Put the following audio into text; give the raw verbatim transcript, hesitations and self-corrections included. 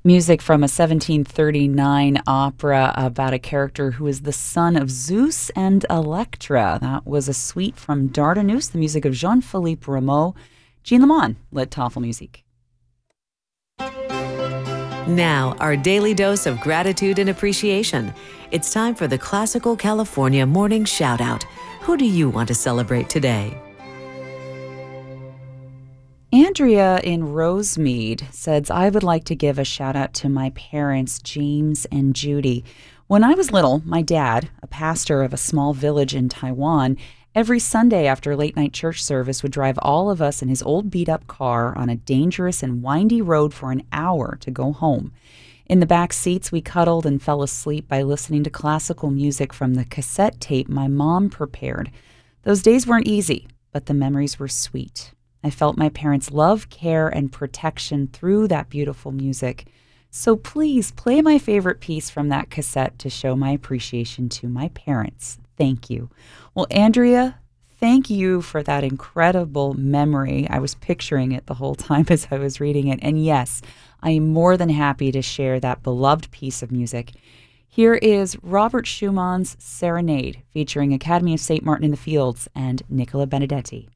Music from a seventeen thirty-nine opera about a character who is the son of Zeus and Electra. That was a suite from Dardanus, the music of Jean-Philippe Rameau. Jean Lamont led Tafelmusik. Now, our daily dose of gratitude and appreciation. It's time for the Classical California Morning Shoutout. Who do you want to celebrate today? Andrea in Rosemead says, I would like to give a shout out to my parents, James and Judy. When I was little, my dad, a pastor of a small village in Taiwan, every Sunday after late night church service would drive all of us in his old beat up car on a dangerous and windy road for an hour to go home. In the back seats, we cuddled and fell asleep by listening to classical music from the cassette tape my mom prepared. Those days weren't easy, but the memories were sweet. I felt my parents' love, care, and protection through that beautiful music. So please play my favorite piece from that cassette to show my appreciation to my parents. Thank you. Well, Andrea, thank you for that incredible memory. I was picturing it the whole time as I was reading it. And yes, I am more than happy to share that beloved piece of music. Here is Robert Schumann's Serenade, featuring Academy of Saint Martin in the Fields and Nicola Benedetti.